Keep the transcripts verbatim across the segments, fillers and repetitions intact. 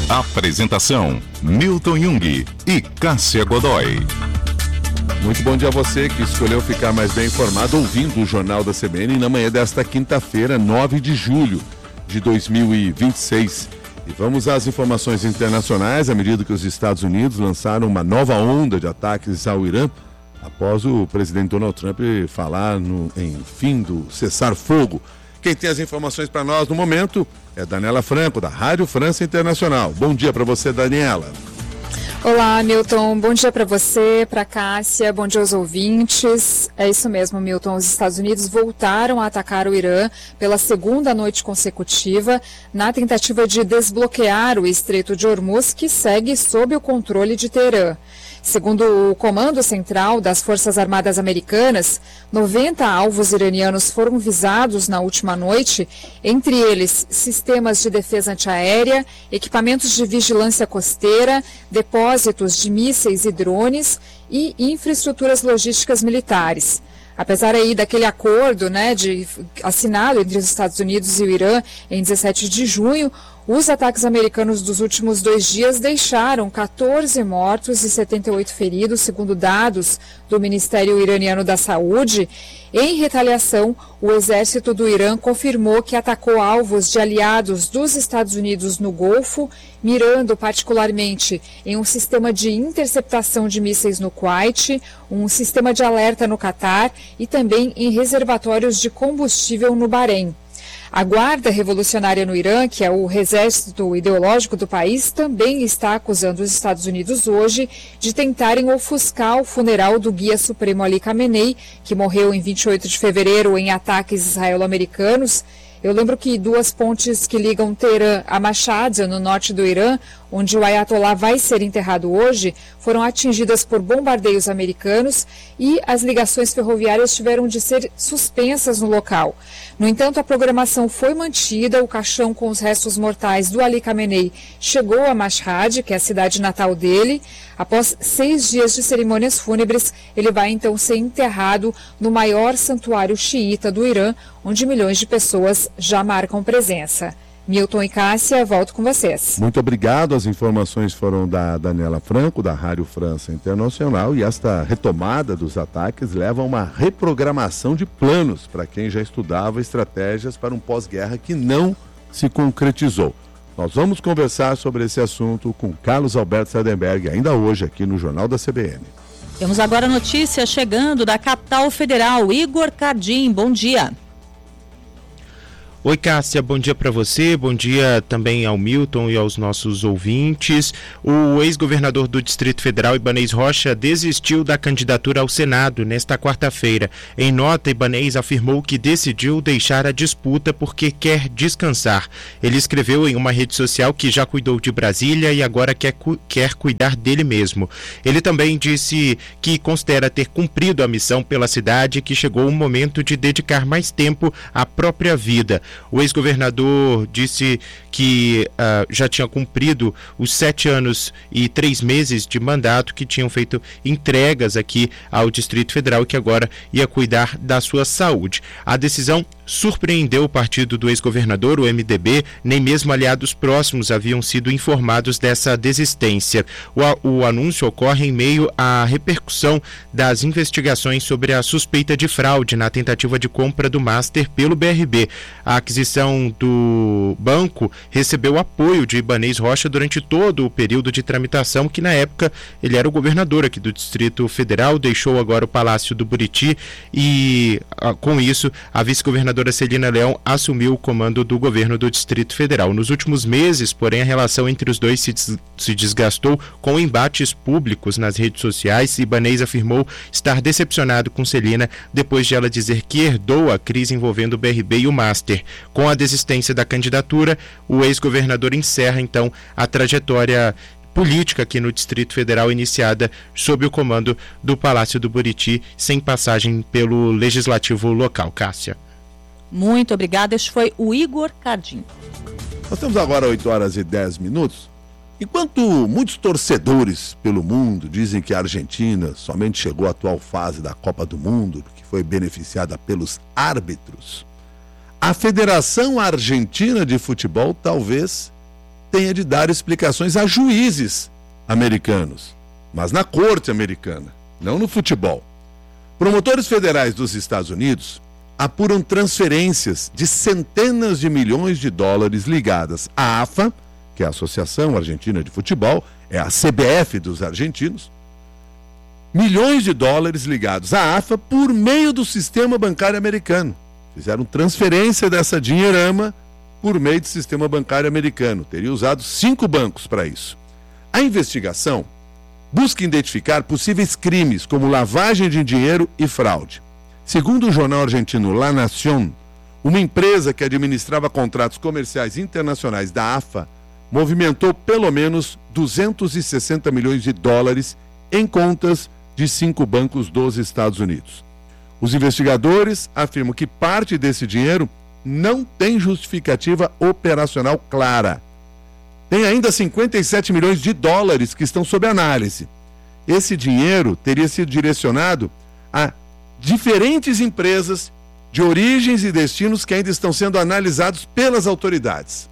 Apresentação: Milton Jung e Cássia Godoy. Muito bom dia a você que escolheu ficar mais bem informado ouvindo o Jornal da C B N na manhã desta quinta-feira, nove de julho de dois mil e vinte e seis. E vamos às informações internacionais à medida que os Estados Unidos lançaram uma nova onda de ataques ao Irã após o presidente Donald Trump falar no, em fim do cessar-fogo. Quem tem as informações para nós no momento é Daniela Franco, da Rádio França Internacional. Bom dia para você, Daniela. Olá, Milton. Bom dia para você, para Cássia, bom dia aos ouvintes. É isso mesmo, Milton. Os Estados Unidos voltaram a atacar o Irã pela segunda noite consecutiva na tentativa de desbloquear o Estreito de Hormuz, que segue sob o controle de Teherã. Segundo o Comando Central das Forças Armadas Americanas, noventa alvos iranianos foram visados na última noite, entre eles sistemas de defesa antiaérea, equipamentos de vigilância costeira, depósitos de mísseis e drones e infraestruturas logísticas militares. Apesar aí daquele acordo, né, de, assinado entre os Estados Unidos e o Irã em dezessete de junho, os ataques americanos dos últimos dois dias deixaram quatorze mortos e setenta e oito feridos, segundo dados do Ministério Iraniano da Saúde. Em retaliação, o exército do Irã confirmou que atacou alvos de aliados dos Estados Unidos no Golfo, mirando particularmente em um sistema de interceptação de mísseis no Kuwait, um sistema de alerta no Catar e também em reservatórios de combustível no Bahrein. A Guarda Revolucionária no Irã, que é o exército ideológico do país, também está acusando os Estados Unidos hoje de tentarem ofuscar o funeral do guia supremo Ali Khamenei, que morreu em vinte e oito de fevereiro em ataques israelo-americanos. Eu lembro que duas pontes que ligam Teherã a Mashhad, no norte do Irã, onde o Ayatollah vai ser enterrado hoje, foram atingidas por bombardeios americanos e as ligações ferroviárias tiveram de ser suspensas no local. No entanto, a programação foi mantida, o caixão com os restos mortais do Ali Khamenei chegou a Mashhad, que é a cidade natal dele. Após seis dias de cerimônias fúnebres, ele vai então ser enterrado no maior santuário xiita do Irã, onde milhões de pessoas já marcam presença. Milton e Cássia, volto com vocês. Muito obrigado. As informações foram da Daniela Franco, da Rádio França Internacional, e esta retomada dos ataques leva a uma reprogramação de planos para quem já estudava estratégias para um pós-guerra que não se concretizou. Nós vamos conversar sobre esse assunto com Carlos Alberto Sardenberg, ainda hoje aqui no Jornal da C B N. Temos agora notícia chegando da capital federal. Igor Cardim, bom dia. Oi, Cássia, bom dia para você, bom dia também ao Milton e aos nossos ouvintes. O ex-governador do Distrito Federal, Ibanez Rocha, desistiu da candidatura ao Senado nesta quarta-feira. Em nota, Ibanez afirmou que decidiu deixar a disputa porque quer descansar. Ele escreveu em uma rede social que já cuidou de Brasília e agora quer, cu- quer cuidar dele mesmo. Ele também disse que considera ter cumprido a missão pela cidade e que chegou o momento de dedicar mais tempo à própria vida. O ex-governador disse que uh, já tinha cumprido os sete anos e três meses de mandato, que tinham feito entregas aqui ao Distrito Federal e que agora ia cuidar da sua saúde. A decisão surpreendeu o partido do ex-governador, o M D B, nem mesmo aliados próximos haviam sido informados dessa desistência. O, o anúncio ocorre em meio à repercussão das investigações sobre a suspeita de fraude na tentativa de compra do Master pelo B R B. A aquisição do banco recebeu apoio de Ibanez Rocha durante todo o período de tramitação, que na época ele era o governador aqui do Distrito Federal, deixou agora o Palácio do Buriti e, com isso, a vice-governadora Celina Leão assumiu o comando do governo do Distrito Federal. Nos últimos meses, porém, a relação entre os dois se, des- se desgastou com embates públicos nas redes sociais. Ibanez afirmou estar decepcionado com Celina depois de ela dizer que herdou a crise envolvendo o B R B e o Master. Com a desistência da candidatura, o ex-governador encerra, então, a trajetória política aqui no Distrito Federal, iniciada sob o comando do Palácio do Buriti, sem passagem pelo legislativo local. Cássia. Muito obrigada. Este foi o Igor Cardim. Nós temos agora oito horas e dez minutos. Enquanto muitos torcedores pelo mundo dizem que a Argentina somente chegou à atual fase da Copa do Mundo, que foi beneficiada pelos árbitros, a Federação Argentina de Futebol talvez tenha de dar explicações a juízes americanos, mas na corte americana, não no futebol. Promotores federais dos Estados Unidos apuram transferências de centenas de milhões de dólares ligadas à A F A, que é a Associação Argentina de Futebol, é a C B F dos argentinos, milhões de dólares ligados à A F A por meio do sistema bancário americano. Fizeram transferência dessa dinheirama por meio do sistema bancário americano. Teria usado cinco bancos para isso. A investigação busca identificar possíveis crimes como lavagem de dinheiro e fraude. Segundo o jornal argentino La Nación, uma empresa que administrava contratos comerciais internacionais da A F A movimentou pelo menos duzentos e sessenta milhões de dólares em contas de cinco bancos dos Estados Unidos. Os investigadores afirmam que parte desse dinheiro não tem justificativa operacional clara. Tem ainda cinquenta e sete milhões de dólares que estão sob análise. Esse dinheiro teria sido direcionado a diferentes empresas de origens e destinos que ainda estão sendo analisados pelas autoridades.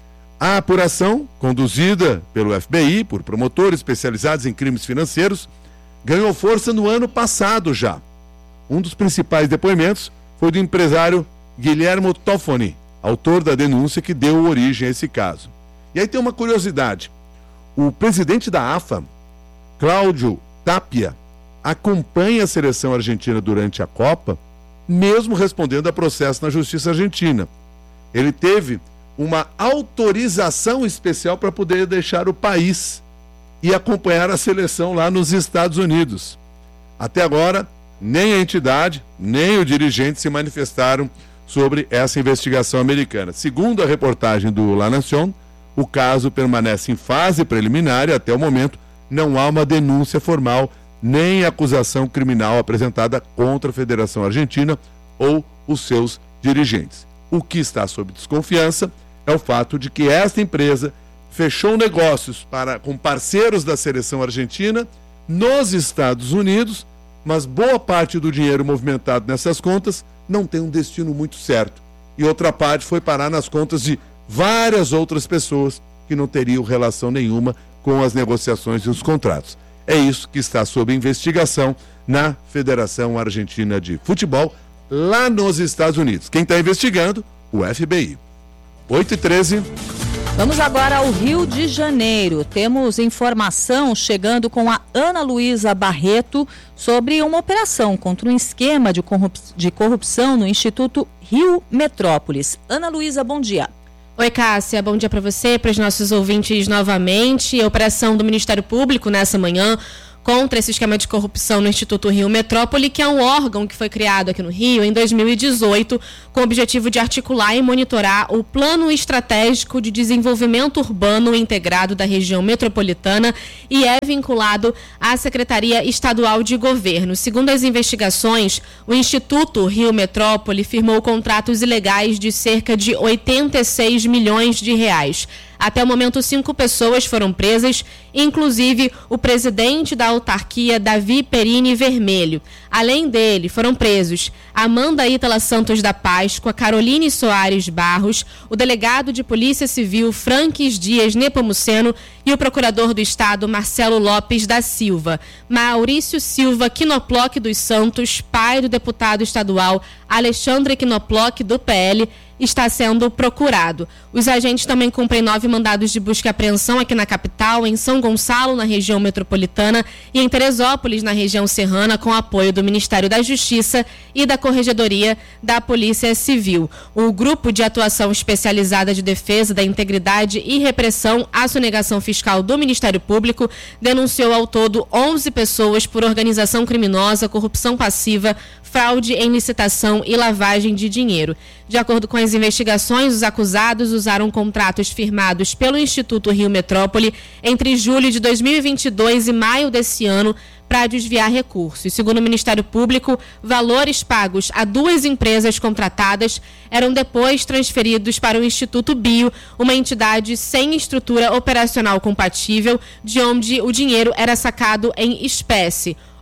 A apuração, conduzida pelo F B I, por promotores especializados em crimes financeiros, ganhou força no ano passado já. Um dos principais depoimentos foi do empresário Guillermo Toffoni, autor da denúncia que deu origem a esse caso. E aí tem uma curiosidade. O presidente da A F A, Cláudio Tapia, acompanha a seleção argentina durante a Copa, mesmo respondendo a processo na Justiça Argentina. Ele teve uma autorização especial para poder deixar o país e acompanhar a seleção lá nos Estados Unidos. Até agora, nem a entidade, nem o dirigente se manifestaram sobre essa investigação americana. Segundo a reportagem do La Nación, o caso permanece em fase preliminar e até o momento não há uma denúncia formal nem acusação criminal apresentada contra a Federação Argentina ou os seus dirigentes. O que está sob desconfiança é o fato de que esta empresa fechou negócios para, com parceiros da seleção argentina nos Estados Unidos, mas boa parte do dinheiro movimentado nessas contas não tem um destino muito certo. E outra parte foi parar nas contas de várias outras pessoas que não teriam relação nenhuma com as negociações e os contratos. É isso que está sob investigação na Federação Argentina de Futebol, lá nos Estados Unidos. Quem está investigando? O F B I. oito e treze. Vamos agora ao Rio de Janeiro. Temos informação chegando com a Ana Luísa Barreto sobre uma operação contra um esquema de, corrup- de corrupção no Instituto Rio Metrópolis. Ana Luísa, bom dia. Oi, Cássia, bom dia para você, para os nossos ouvintes novamente. A operação do Ministério Público nessa manhã contra esse esquema de corrupção no Instituto Rio Metrópole, que é um órgão que foi criado aqui no Rio em dois mil e dezoito, com o objetivo de articular e monitorar o Plano Estratégico de Desenvolvimento Urbano Integrado da região metropolitana e é vinculado à Secretaria Estadual de Governo. Segundo as investigações, o Instituto Rio Metrópole firmou contratos ilegais de cerca de oitenta e seis milhões de reais. Até o momento, cinco pessoas foram presas, inclusive o presidente da autarquia, Davi Perini Vermelho. Além dele, foram presos Amanda Ítala Santos da Páscoa, Caroline Soares Barros, o delegado de Polícia Civil, Franques Dias Nepomuceno, e o procurador do Estado, Marcelo Lopes da Silva. Maurício Silva Quinoploc dos Santos, pai do deputado estadual Alexandre Quinoploc, do P L, está sendo procurado. Os agentes também cumprem nove mandados de busca e apreensão aqui na capital, em São Gonçalo, na região metropolitana, e em Teresópolis, na região serrana, com apoio do Ministério da Justiça e da Corregedoria da Polícia Civil. O Grupo de Atuação Especializada de Defesa da Integridade e Repressão à Sonegação Fiscal do Ministério Público denunciou ao todo onze pessoas por organização criminosa, corrupção passiva, fraude em licitação e lavagem de dinheiro. De acordo com as investigações, os acusados usaram contratos firmados pelo Instituto Rio Metrópole entre julho de dois mil e vinte e dois e maio desse ano para desviar recursos. Segundo o Ministério Público, valores pagos a duas empresas contratadas eram depois transferidos para o Instituto Bio, uma entidade sem estrutura operacional compatível, de onde o dinheiro era sacado em espécie.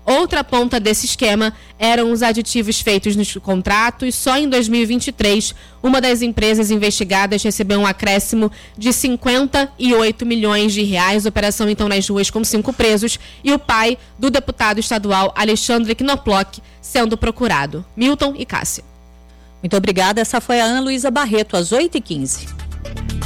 Outra ponta desse esquema eram os aditivos feitos nos contratos. Só em dois mil e vinte e três, uma das empresas investigadas recebeu um acréscimo de cinquenta e oito milhões de reais. Operação, então, nas ruas com cinco presos e o pai do deputado estadual Alexandre Knoploch sendo procurado. Milton e Cássia. Muito obrigada. Essa foi a Ana Luísa Barreto, às oito e quinze.